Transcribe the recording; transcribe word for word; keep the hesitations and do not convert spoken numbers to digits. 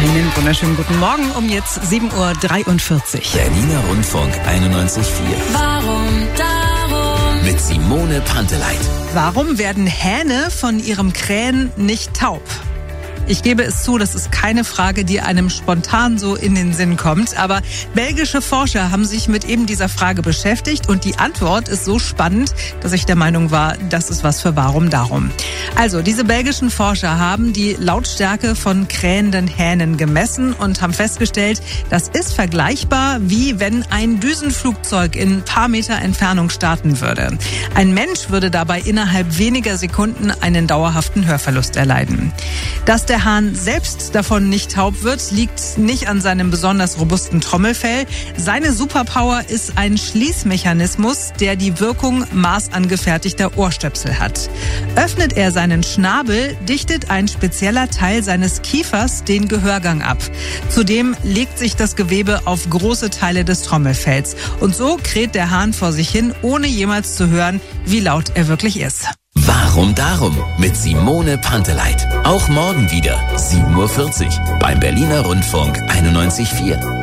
Einen wunderschönen guten Morgen um jetzt sieben Uhr dreiundvierzig. Berliner Rundfunk einundneunzig Komma vier. Warum darum? Mit Simone Panteleit. Warum werden Hähne von ihrem Krähen nicht taub? Ich gebe es zu, das ist keine Frage, die einem spontan so in den Sinn kommt. Aber belgische Forscher haben sich mit eben dieser Frage beschäftigt und die Antwort ist so spannend, dass ich der Meinung war, das ist was für Warum darum. Also, diese belgischen Forscher haben die Lautstärke von krähenden Hähnen gemessen und haben festgestellt, das ist vergleichbar wie wenn ein Düsenflugzeug in ein paar Meter Entfernung starten würde. Ein Mensch würde dabei innerhalb weniger Sekunden einen dauerhaften Hörverlust erleiden. Dass der Hahn selbst davon nicht taub wird, liegt nicht an seinem besonders robusten Trommelfell. Seine Superpower ist ein Schließmechanismus, der die Wirkung maßangefertigter Ohrstöpsel hat. Öffnet er seinen Schnabel, dichtet ein spezieller Teil seines Kiefers den Gehörgang ab. Zudem legt sich das Gewebe auf große Teile des Trommelfells. Und so kräht der Hahn vor sich hin, ohne jemals zu hören, wie laut er wirklich ist. Warum darum? Mit Simone Panteleit. Auch morgen wieder sieben Uhr vierzig beim Berliner Rundfunk einundneunzig Komma vier.